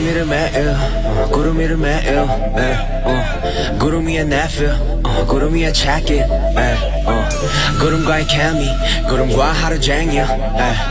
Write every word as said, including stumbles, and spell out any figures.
구름 위를 매일 어, 구름 위를 매일 에, 어, 구름 위에 내필 어, 구름 위에 check it 에, 어, 구름과의 케미 구름과 하루 종일 에.